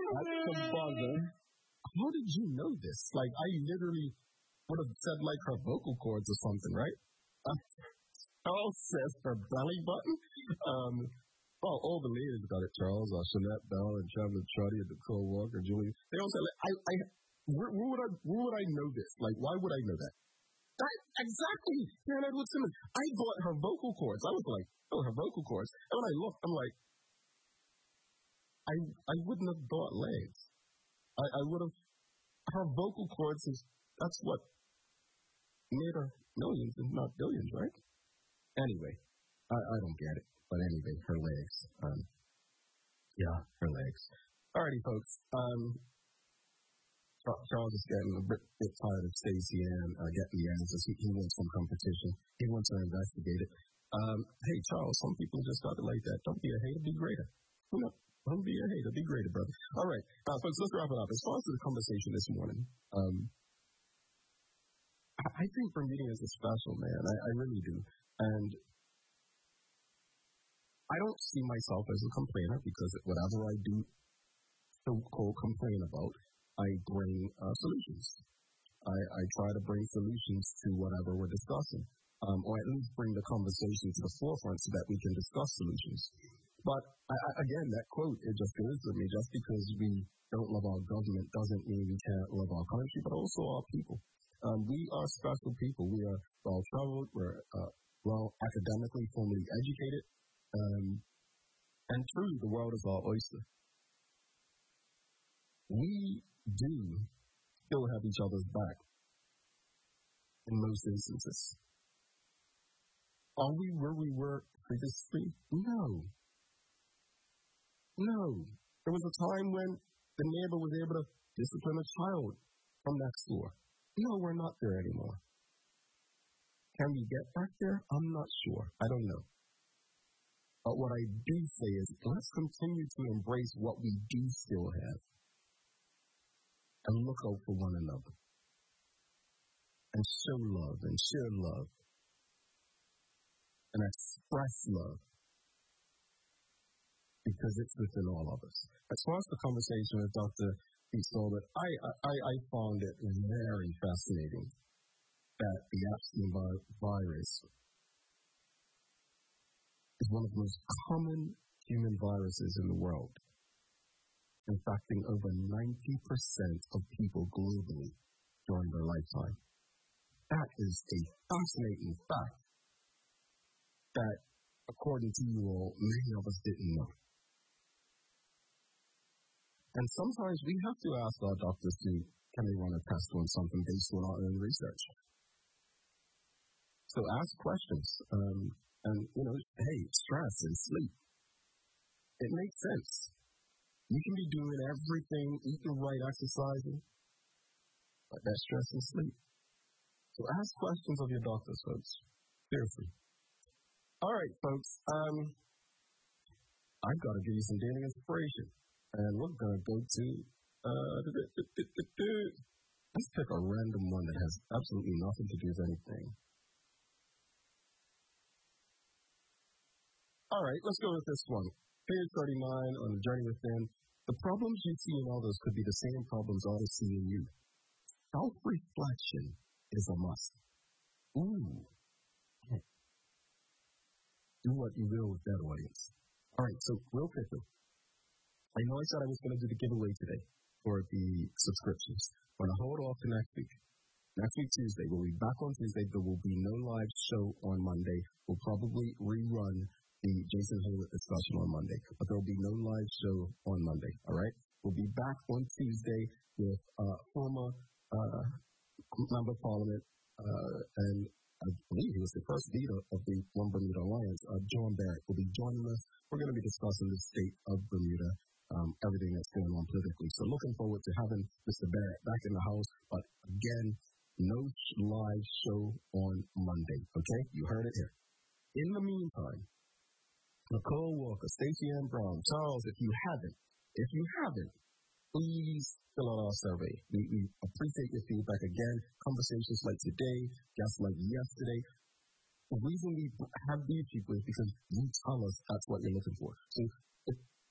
at the buzzer. How did you know this? Like, I literally would have said, like, her vocal cords or something, right? Charles says her belly button. Well, all the ladies got it, Charles. Shanette Bell and Travis Truddy and Nicole Walker, Julie. They all said, like, where would I know this? Like, why would I know that? Exactly. Karen Edward Simmons. I bought her vocal cords. I was like, oh, her vocal cords. And when I looked, I'm like, I wouldn't have bought legs. I would have, her vocal cords that's what made her millions, if not billions, right? Anyway, I don't get it. But anyway, her legs. Yeah, her legs. Alrighty, folks. Charles is getting a bit tired of Stacey Ann getting the answers. He wants some competition. He wants her investigated. Hey, Charles, some people just got it like that. Don't be a hater, be greater. Don't be a hater, be greater, brother. All right, folks, let's wrap it up. As far as the conversation this morning, I think Bermudians are special, man. I really do. And I don't see myself as a complainer because whatever I do so-called complain about, I bring solutions. I try to bring solutions to whatever we're discussing, or at least bring the conversation to the forefront so that we can discuss solutions. But again, that quote, it just goes to me. Just because we don't love our government doesn't mean we can't love our country, but also our people. We are special people. We are well-traveled. We're well academically, formally educated. And truly, the world is our oyster. We do still have each other's back in most instances. Are we where we were previously? No. There was a time when the neighbor was able to discipline a child from next door. No, we're not there anymore. Can we get back there? I'm not sure. I don't know. But what I do say is, let's continue to embrace what we do still have and look out for one another and show love and share love and express love because it's within all of us. As far as the conversation with Dr. Pete Solbert, I found it very fascinating that the Epstein virus is one of the most common human viruses in the world, infecting over 90% of people globally during their lifetime. That is a fascinating fact that, according to you all, many of us didn't know. And sometimes we have to ask our doctors can they run a test on something based on our own research. So ask questions. And, hey, stress and sleep. It makes sense. You can be doing everything, eating right, exercising, but that's stress and sleep. So ask questions of your doctors, folks. Seriously. All right, folks. I've got to give you some daily inspiration. And we're going to go to, let's pick a random one that has absolutely nothing to do with anything. All right, let's go with this one. Page 39 on the Journey Within. The problems you see in others could be the same problems others see in you. Self-reflection is a must. Ooh. Do what you will with that audience. All right, so real quickly. I know I said I was going to do the giveaway today for the subscriptions. I'm going to hold off to next week. Next week, Tuesday. We'll be back on Tuesday. There will be no live show on Monday. We'll probably rerun the Jason Hewlett discussion on Monday. But there will be no live show on Monday. All right? We'll be back on Tuesday with former Member of Parliament and I believe he was the first leader of the One Bermuda Alliance, John Barrett, will be joining us. We're going to be discussing the state of Bermuda, everything that's going on politically. So looking forward to having Mr. Barrett back in the house. But again, no live show on Monday, okay? You heard it here. In the meantime, Nicole Walker, Stacey Ann Brown, Charles, if you haven't, please fill out our survey. We appreciate your feedback. Again, conversations like today, just like yesterday. The reason we have these people is because you tell us that's what you're looking for. So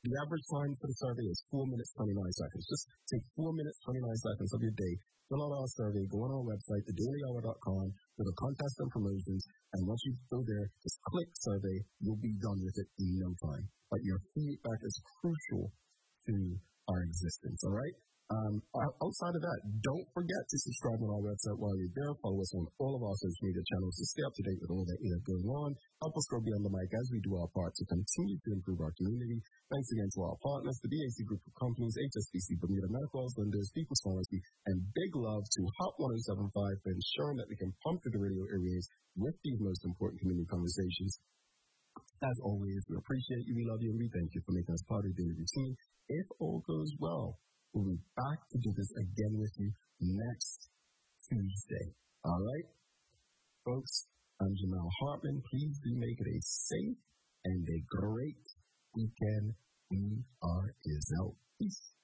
The average time for the survey is 4 minutes, 29 seconds. Just take 4 minutes, 29 seconds of your day, fill out our survey, go on our website, thedailyhour.com, go to contest and promotions, and once you go there, just click survey, you'll be done with it in no time. But your feedback is crucial to our existence, all right? Outside of that, don't forget to subscribe on our website while you're there. Follow us on all of our social media channels to stay up to date with all that is going on. Help us grow beyond the mic as we do our part to continue to improve our community. Thanks again to our partners, the BAC Group of Companies, HSBC, Bermuda Medical, Lenders, People's Pharmacy, and big love to Hot 1075 for ensuring that we can pump through the radio airwaves with these most important community conversations. As always, we appreciate you, we love you, and we thank you for making us part of your daily routine. If all goes well, we'll be back to do this again with you next Tuesday. All right? Folks, I'm Jamal Hartman. Please do make it a safe and a great weekend. We are out. Peace.